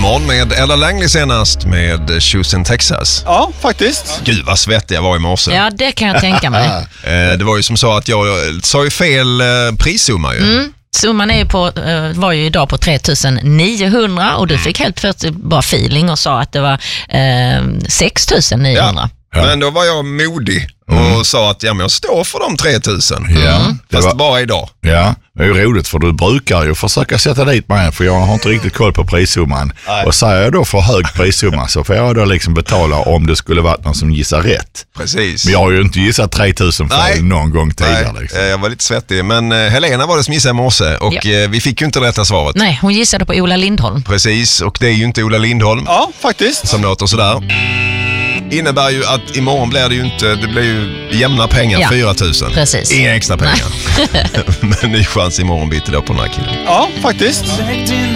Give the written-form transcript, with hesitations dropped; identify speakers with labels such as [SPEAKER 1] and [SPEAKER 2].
[SPEAKER 1] morgon med Ella Langley senast med Shoes in Texas.
[SPEAKER 2] Ja, faktiskt.
[SPEAKER 1] Gud vad svettig jag var i morse.
[SPEAKER 3] Ja, det kan jag tänka mig.
[SPEAKER 1] Det var ju som så att jag sa ju fel prissumma ju.
[SPEAKER 3] Summan är ju var ju idag på 3900 och du fick helt plötsligt bara feeling och sa att det var 6900.
[SPEAKER 1] Ja. Men då var jag modig och sa att jag står för de 3000. Fast bara idag.
[SPEAKER 4] Ja, det är ju roligt för du brukar ju försöka sätta dit mig för jag har inte riktigt koll på prissumman. Och säger jag då för hög prissumma så får jag då liksom betala om det skulle varit någon som gissar rätt.
[SPEAKER 1] Precis.
[SPEAKER 4] Men jag har ju inte gissat 3000 för någon gång tidigare. Liksom.
[SPEAKER 1] Jag var lite svettig, men Helena var det som gissade i morse och vi fick ju inte rätta svaret.
[SPEAKER 3] Nej, hon gissade på Ola Lindholm.
[SPEAKER 1] Precis, och det är ju inte Ola Lindholm.
[SPEAKER 2] Ja, faktiskt.
[SPEAKER 1] Som låter sådär. Innebär ju att imorgon blir det ju inte, det blir ju jämna pengar, 4000.
[SPEAKER 3] Precis.
[SPEAKER 1] Inga extra pengar. Men ny chans imorgon bitti då på den här killen.
[SPEAKER 2] Ja, faktiskt.